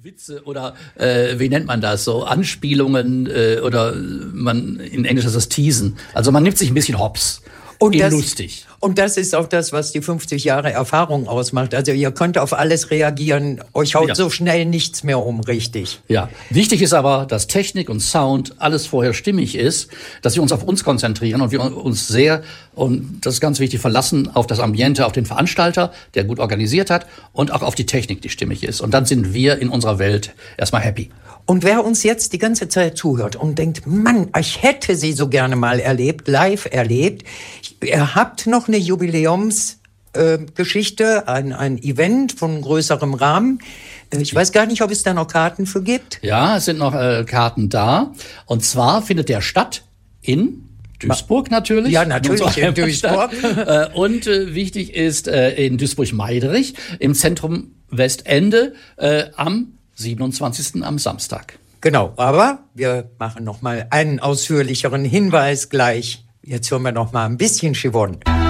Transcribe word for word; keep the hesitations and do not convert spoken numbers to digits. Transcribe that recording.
Witze oder äh, wie nennt man das, so Anspielungen äh, oder man in Englisch ist das Teasen. Also man nimmt sich ein bisschen hops. Und das, lustig. Und das ist auch das, was die fünfzig Jahre Erfahrung ausmacht. Also ihr könnt auf alles reagieren. Euch haut ja. so schnell nichts mehr um, richtig. Ja, wichtig ist aber, dass Technik und Sound alles vorher stimmig ist, dass wir uns auf uns konzentrieren und wir uns sehr, und das ist ganz wichtig, verlassen auf das Ambiente, auf den Veranstalter, der gut organisiert hat, und auch auf die Technik, die stimmig ist. Und dann sind wir in unserer Welt erstmal happy. Und wer uns jetzt die ganze Zeit zuhört und denkt, Mann, ich hätte sie so gerne mal erlebt, live erlebt. Ihr habt noch eine Jubiläumsgeschichte, äh, ein, ein Event von größerem Rahmen. Ich weiß gar nicht, ob es da noch Karten für gibt. Ja, es sind noch äh, Karten da. Und zwar findet der statt in Duisburg natürlich. Ja, natürlich in Duisburg. Und äh, wichtig ist äh, in Duisburg-Meiderich im Zentrum Westende äh, am siebenundzwanzigsten am Samstag. Genau, aber wir machen noch mal einen ausführlicheren Hinweis gleich. Jetzt hören wir noch mal ein bisschen Siobhan.